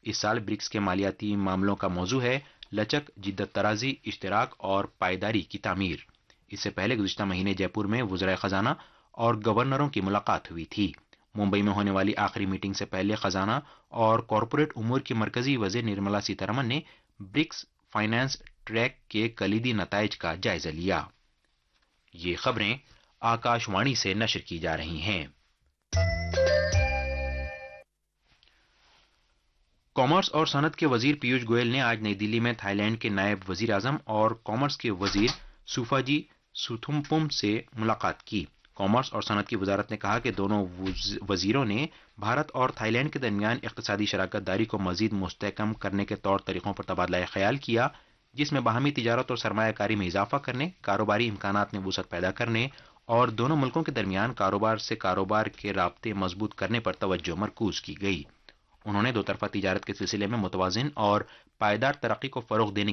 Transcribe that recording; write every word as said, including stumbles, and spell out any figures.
اس سال برکس کے مالیاتی معاملوں کا موضوع ہے لچک، جدت ترازی، اشتراک اور پائیداری کی تعمیر۔ اس سے پہلے گزشتہ مہینے جے پور میں وزرائے خزانہ اور گورنروں کی ملاقات ہوئی تھی۔ ممبئی میں ہونے والی آخری میٹنگ سے پہلے خزانہ اور کارپوریٹ امور کی مرکزی وزیر نرملا سیتارمن نے برکس فائنانس ٹریک کے کلیدی نتائج کا جائزہ لیا۔ یہ خبریں آکاش وانی سے نشر کی جا رہی ہیں۔ کامرس اور صنعت کے وزیر پیوش گوئل نے آج نئی دلی میں تھائی لینڈ کے نائب وزیر اعظم اور کامرس کے وزیر سوفاجی سوتھمپم سے ملاقات کی۔ کامرس اور صنعت کی وزارت نے کہا کہ دونوں وزیروں نے بھارت اور تھائی لینڈ کے درمیان اقتصادی شراکت داری کو مزید مستحکم کرنے کے طور طریقوں پر تبادلہ خیال کیا، جس میں باہمی تجارت اور سرمایہ کاری میں اضافہ کرنے، کاروباری امکانات میں وسعت پیدا کرنے اور دونوں ملکوں کے درمیان کاروبار سے کاروبار کے رابطے مضبوط کرنے پر توجہ مرکوز کی گئی۔ انہوں نے دو طرفہ تجارت کے سلسلے میں متوازن اور پائیدار ترقی کو فروغ دینے